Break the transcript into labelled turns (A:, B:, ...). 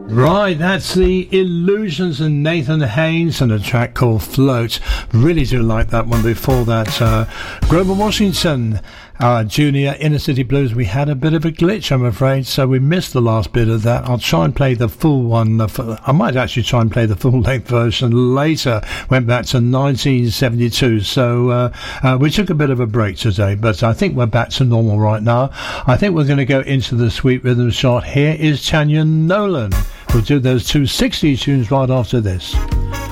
A: Right, that's the Illusions and Nathan Haynes and a track called Float. Really do like that one. Before that, Grover Washington, Junior, Inner City Blues. We had a bit of a glitch, I'm afraid, so we missed the last bit of that. I'll try and play the full one. I might actually try and play the full-length version later. Went back to 1972, so we took a bit of a break today, but I think we're back to normal right now. I think we're going to go into the Sweet Rhythm shot. Here is Tanya Nolan. We'll do those two 60s tunes right after this.